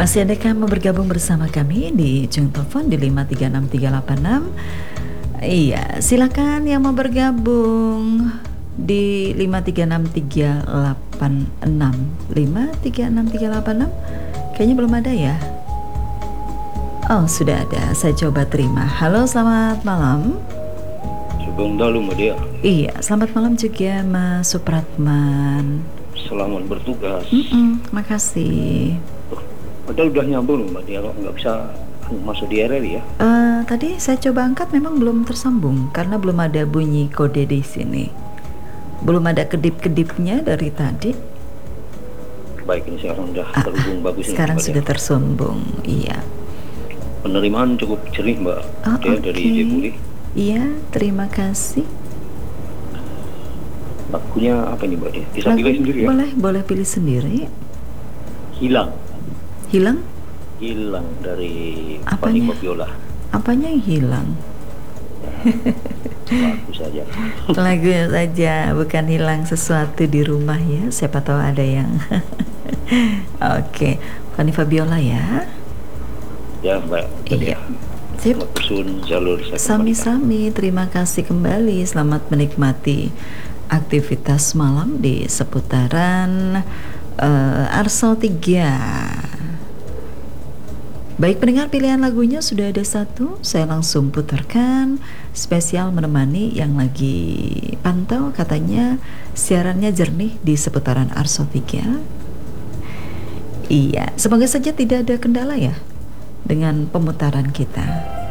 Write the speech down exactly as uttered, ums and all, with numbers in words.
Masih ada kamu bergabung bersama kami di ujung telepon di lima tiga enam tiga delapan enam. Iya, silakan yang mau bergabung di lima tiga enam tiga delapan enam. lima tiga enam tiga delapan enam. Kayaknya belum ada ya. Oh, sudah ada. Saya coba terima. Halo, selamat malam. Sugeng dalu Mbak Dia. Iya, selamat malam juga Mas Supratman. Selamat bertugas. Mm-mm, makasih. Padahal udah nyambung loh Mbak Dia, kok nggak bisa masuk di R R I ya? Uh, tadi saya coba angkat memang belum tersambung karena belum ada bunyi kode di sini. Belum ada kedip-kedipnya dari tadi. Baik, ini sekarang udah Ah, terhubung bagus ini. sekarang Mbak sudah Dia. tersambung, iya. Penerimaan cukup jernih Mbak Oh, Dia oke. dari Jebuli. Iya, terima kasih. Lagunya apa nih Mbak Dia? Bisa Lagu- pilih sendiri ya? Boleh, boleh pilih sendiri. Hilang. Hilang? Hilang dari Apanya? Fanny Fabiola. Apanya yang hilang? Lagu saja. Lagu saja, bukan hilang sesuatu di rumah ya. Siapa tahu ada yang Oke, Fanny Fabiola ya. Ya Mbak Iya. Dia. Sip. Selamat bersun jalur saya kembalikan. Sami-sami, terima kasih kembali. Selamat menikmati aktivitas malam di seputaran uh, Arso tiga. Baik pendengar, pilihan lagunya sudah ada satu. Saya langsung putarkan spesial menemani yang lagi pantau, katanya siarannya jernih di seputaran Arso tiga. Iya, semoga saja tidak ada kendala ya dengan pemutaran kita.